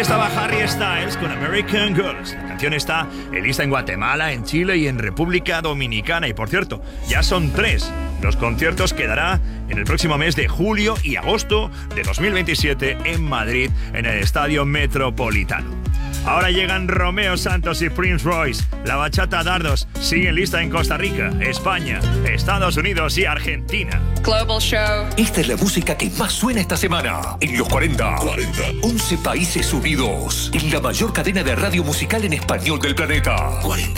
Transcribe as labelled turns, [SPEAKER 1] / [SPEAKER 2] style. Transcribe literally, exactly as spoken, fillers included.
[SPEAKER 1] estaba Harry Styles con American Girls. La canción está en lista en Guatemala, en Chile y en República Dominicana. Y por cierto, ya son tres los conciertos que dará en el próximo mes de julio y agosto de dos mil veintisiete en Madrid, en el Estadio Metropolitano. Ahora llegan Romeo Santos y Prince Royce. La bachata Dardos sigue lista en Costa Rica, España, Estados Unidos y Argentina.
[SPEAKER 2] Global Show.
[SPEAKER 3] Esta es la música que más suena esta semana. En los cuarenta. cuarenta. once países unidos. En la mayor cadena de radio musical en español del planeta. cuarenta.